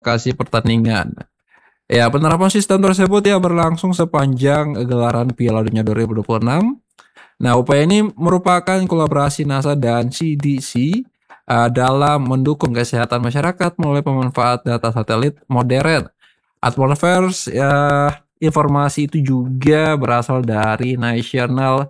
lokasi pertandingan. Ya, penerapan sistem tersebut ya berlangsung sepanjang gelaran Piala Dunia 2026. Nah, upaya ini merupakan kolaborasi NASA dan CDC dalam mendukung kesehatan masyarakat melalui pemanfaat data satelit modern. Advanced ya, informasi itu juga berasal dari National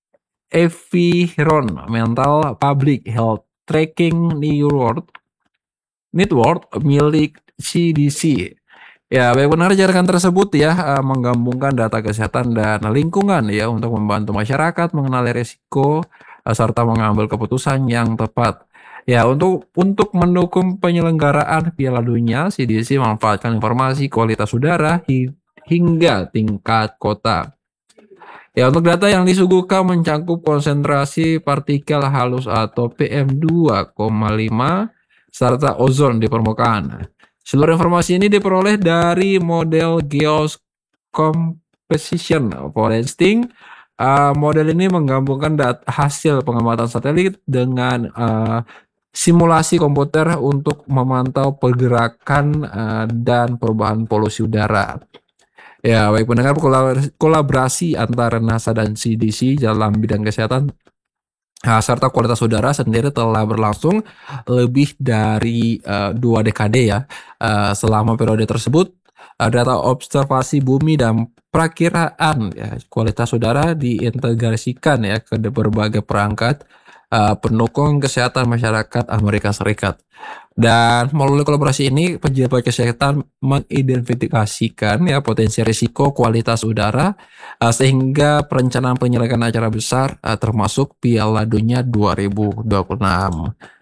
Environmental Public Health Tracking Network milik CDC. Ya, baik benar jaringan tersebut ya menggabungkan data kesehatan dan lingkungan ya untuk membantu masyarakat mengenali risiko serta mengambil keputusan yang tepat. Ya, untuk mendukung penyelenggaraan Piala Dunia, CDC memanfaatkan informasi kualitas udara hingga tingkat kota. Ya, untuk data yang disuguhkan mencakup konsentrasi partikel halus atau PM2,5 serta ozon di permukaan. Seluruh informasi ini diperoleh dari model Geos Composition Forecasting. Model ini menggabungkan hasil pengamatan satelit dengan simulasi komputer untuk memantau pergerakan dan perubahan polusi udara. Ya, baik pendengar, kolaborasi antara NASA dan CDC dalam bidang kesehatan serta kualitas udara sendiri telah berlangsung lebih dari 2 dekade ya. Selama periode tersebut, data observasi bumi dan perakiraan ya, kualitas udara diintegrasikan ya ke berbagai perangkat pendukung kesehatan masyarakat Amerika Serikat. Dan melalui kolaborasi ini, pejabat kesehatan mengidentifikasikan ya potensi risiko kualitas udara sehingga perencanaan penyelenggaraan acara besar termasuk Piala Dunia 2026.